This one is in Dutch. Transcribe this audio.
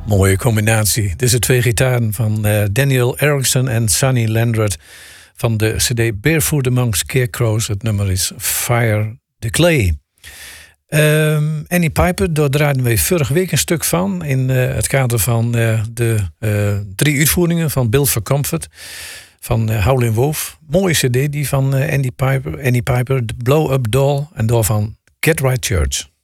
Mooie combinatie. Deze twee gitaren van Daniel Erickson en Sonny Landreth van de CD Barefoot Among Scarecrows. Het nummer is Fire the Clay. Annie Piper, daar draaiden we vorige week een stuk van in het kader van de 3 uitvoeringen van Built for Comfort van Howlin' Wolf. Mooie CD die van Annie Piper, The Blow Up Doll en daarvan Get Right Church.